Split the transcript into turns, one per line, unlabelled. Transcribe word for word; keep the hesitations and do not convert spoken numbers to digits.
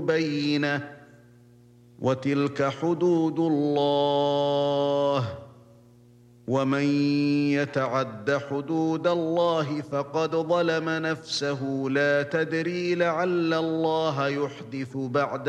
بينة وتلك حدود الله ومن يتعد حدود الله فقد ظلم نفسه لا تدري لعل الله يحدث بعد